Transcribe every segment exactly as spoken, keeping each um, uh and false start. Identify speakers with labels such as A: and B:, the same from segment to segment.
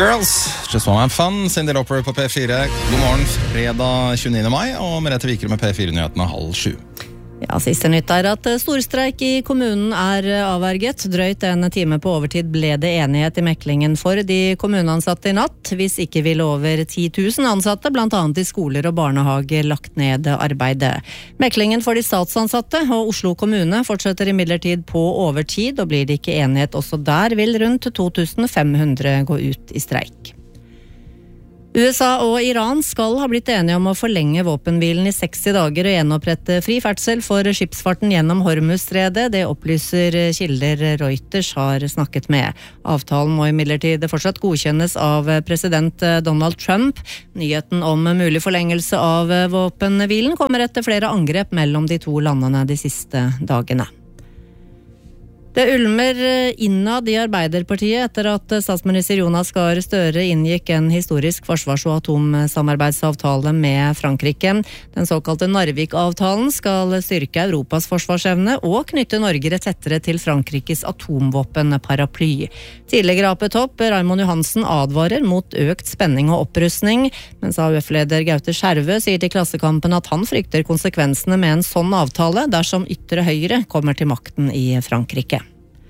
A: Girls, Just Wanna Have Fun, Cyndi Lauper på P fire. God morgen, fredag tjueniende mai, og Merete Viker med P fire-nyhetene halv sju.
B: Ja, siste nytt er at storstreik i kommunen er avverget. Drøyt en time på overtid ble det enighet i meklingen for de kommuneansatte i natt. Hvis ikke ville over ti tusen ansatte, blant annet i skoler og barnehager, lagt ned arbeidet. Meklingen for de statsansatte og Oslo kommune fortsetter imidlertid på overtid, og blir det ikke enighet også der, vil rundt to tusen fem hundre gå ut i streik. U S A og Iran skal ha blitt enige om å forlenge våpenhvilen i seksti dager og gjenopprette fri ferdsel for skipsfarten gjennom Hormuzstredet. Det opplyser kilder Reuters har snakket med. Avtalen må imidlertid fortsatt godkjennes av president Donald Trump. Nyheten om mulig forlengelse av våpenhvilen kommer etter flere angrep mellom de to landene de siste dagene. Det ulmer innad i Arbeiderpartiet etter at statsminister Jonas Gahr Støre inngikk en historisk forsvars- og atomsamarbeidsavtale med Frankrike. Den såkalte Narvik-avtalen skal styrke Europas forsvarsevne og knytte Norge tettere til Frankrikes atomvåpenparaply. Tidligere A P-topp Raymond Johansen advarer mot økt spenning og opprustning, mens A U F-leder Gaute Skjervø sier til Klassekampen at han frykter konsekvensene med en sånn avtale dersom ytre høyre kommer til makten i Frankrike.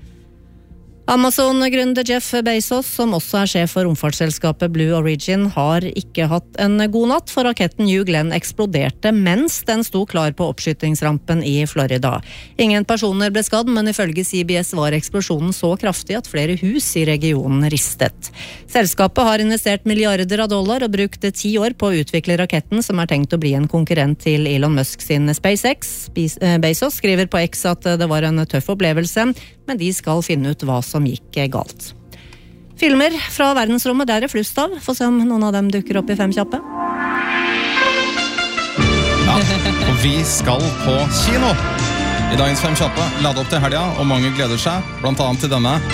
B: Amazon-gründer Jeff Bezos, som også er sjef for romfartsselskapet Blue Origin, har ikke hatt en god natt, for raketten New Glenn eksploderte mens den sto klar på oppskytingsrampen i Florida. Ingen personer ble skadd, men ifølge C B S var eksplosjonen så kraftig at flere hus i regionen ristet. Selskapet har investert milliarder av dollar og brukt ti år på å utvikle raketten, som er tenkt å bli en konkurrent til Elon Musk sin SpaceX. Bezos skriver på X at det var en tøff opplevelse, men de skal finne ut hva som gikk galt. Filmer fra verdensrommet, der er flust av. Få se om noen av dem dukker opp i Fem kjappe.
A: Ja, og vi skal på kino i dagens Fem kjappe. Lade opp til helga, og mange gleder seg, blant annet til denne.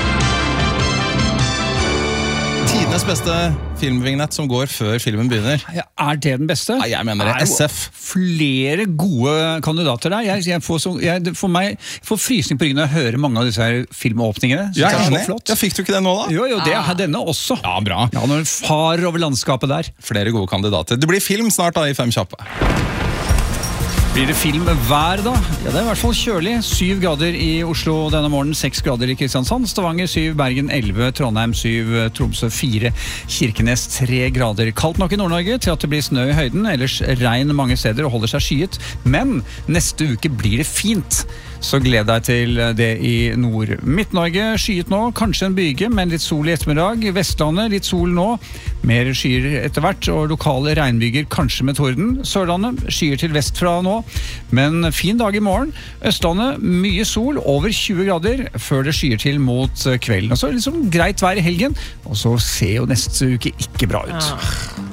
A: Tidenes beste filmvignett som går før filmen begynner.
C: Ja, er det den beste?
A: Ja, jeg mener det. S F.
C: Flere gode kandidater der. Jeg, jeg får så, jeg, for meg jeg får frysning på ryggen av å høre mange av disse her filmåpningene.
A: Ja,
C: det er så
A: enig.
C: flott.
A: Ja, fikk du ikke det nå da?
C: Jo, jo, det er denne også.
A: Ja, bra.
C: Ja, når den farer over landskapet der.
A: Flere gode kandidater. Det blir film snart da i Fem kjappe.
C: Blir det film hver da? Ja, det er i hvert fall kjølig. Syv grader i Oslo denne morgenen, seks grader i Kristiansand, Stavanger syv, Bergen elleve, Trondheim syv, Tromsø fire, Kirkenes tre grader. Kaldt nok i Nord-Norge til at det blir snø i høyden, ellers regn mange steder og holder seg skyet. Men neste uke blir det fint. Så gled deg til det i nord. Midt-Norge skyet nå, kanskje en byge, men litt sol i ettermiddag. Vestlandet litt sol nå, mer skyer etter hvert, og lokale regnbyger kanskje med torden. Sørlandet skyer til vest fra nå, men fin dag i morgen. Østlandet mye sol, over tjue grader, før det skyer til mot kvelden. Og så liksom greit vær i helgen, og så ser jo neste uke ikke bra ut.